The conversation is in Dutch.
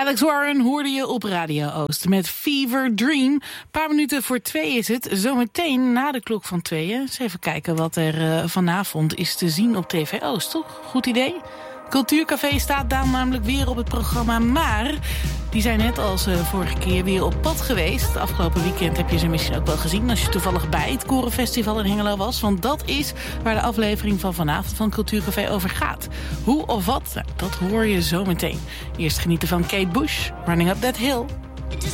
Alex Warren hoorde je op Radio Oost met Fever Dream. Een paar minuten voor 2 is het. Zometeen na de klok van 2. Eens even kijken wat er vanavond is te zien op TV Oost, toch? Goed idee? Cultuurcafé staat dan namelijk weer op het programma, maar die zijn net als vorige keer weer op pad geweest. Afgelopen weekend heb je ze misschien ook wel gezien als je toevallig bij het Korenfestival in Hengelo was. Want dat is waar de aflevering van vanavond van Cultuurcafé over gaat. Hoe of wat? Nou, dat hoor je zo meteen. Eerst genieten van Kate Bush, Running Up That Hill.